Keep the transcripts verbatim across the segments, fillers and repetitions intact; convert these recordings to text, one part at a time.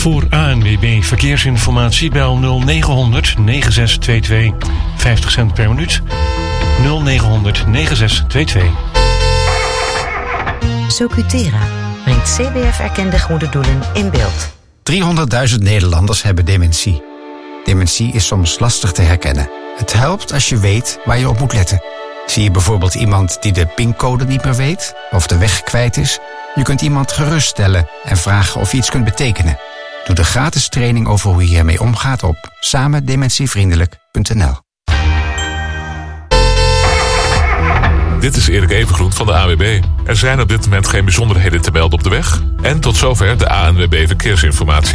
Voor A N W B Verkeersinformatie bel nul negen negen zes twee twee. vijftig cent per minuut. nul negen negen zes twee twee. Socutera brengt C B F-erkende goede doelen in beeld. driehonderdduizend Nederlanders hebben dementie. Dementie is soms lastig te herkennen. Het helpt als je weet waar je op moet letten. Zie je bijvoorbeeld iemand die de pincode niet meer weet of de weg kwijt is? Je kunt iemand geruststellen en vragen of je iets kunt betekenen. Doe de gratis training over hoe je hiermee omgaat op samen dementievriendelijk punt n l. Dit is Erik Evengroen van de A W B. Er zijn op dit moment geen bijzonderheden te melden op de weg. En tot zover de A N W B Verkeersinformatie.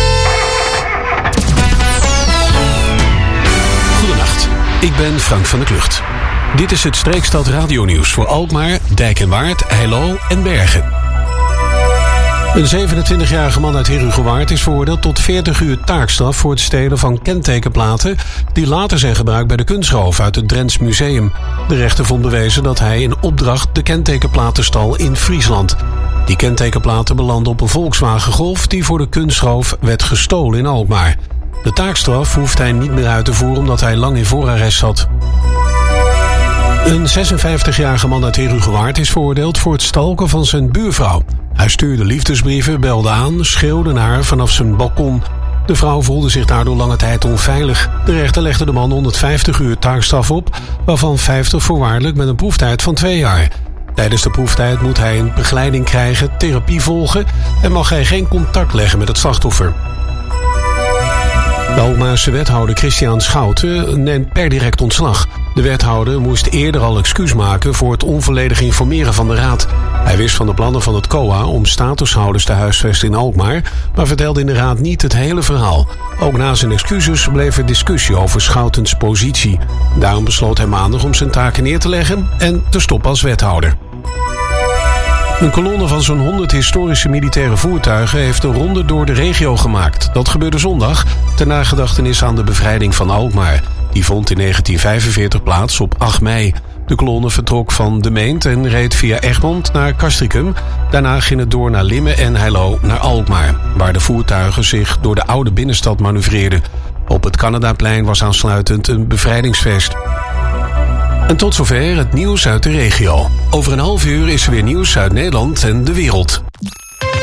Goedenacht, ik ben Frank van der Klucht. Dit is het Streekstad Radionieuws voor Alkmaar, Dijk en Waard, Heilo en Bergen. Een zevenentwintigjarige man uit Herugewaard is veroordeeld tot veertig uur taakstraf voor het stelen van kentekenplaten die later zijn gebruikt bij de kunstroof uit het Drents Museum. De rechter vond bewezen dat hij in opdracht de kentekenplaten stal in Friesland. Die kentekenplaten belanden op een Volkswagen Golf die voor de kunstroof werd gestolen in Alkmaar. De taakstraf hoeft hij niet meer uit te voeren omdat hij lang in voorarrest zat. Een zesenvijftigjarige man uit Herugewaard is veroordeeld voor het stalken van zijn buurvrouw. Hij stuurde liefdesbrieven, belde aan, schreeuwde naar haar vanaf zijn balkon. De vrouw voelde zich daardoor lange tijd onveilig. De rechter legde de man honderdvijftig uur taakstraf op, waarvan vijftig voorwaardelijk met een proeftijd van twee jaar. Tijdens de proeftijd moet hij een begeleiding krijgen, therapie volgen en mag hij geen contact leggen met het slachtoffer. De Alkmaarse wethouder Christian Schouten neemt per direct ontslag. De wethouder moest eerder al excuus maken voor het onvolledig informeren van de raad. Hij wist van de plannen van het C O A om statushouders te huisvesten in Alkmaar, maar vertelde in de raad niet het hele verhaal. Ook na zijn excuses bleef er discussie over Schoutens positie. Daarom besloot hij maandag om zijn taken neer te leggen en te stoppen als wethouder. Een kolonne van zo'n honderd historische militaire voertuigen heeft een ronde door de regio gemaakt. Dat gebeurde zondag, ter nagedachtenis aan de bevrijding van Alkmaar. Die vond in negentien vijfenveertig plaats op acht mei. De kolonne vertrok van De Meent en reed via Egmond naar Castricum. Daarna ging het door naar Limmen en Heilo naar Alkmaar, waar de voertuigen zich door de oude binnenstad manoeuvreerden. Op het Canadaplein was aansluitend een bevrijdingsfeest. En tot zover het nieuws uit de regio. Over een half uur is er weer nieuws uit Nederland en de wereld.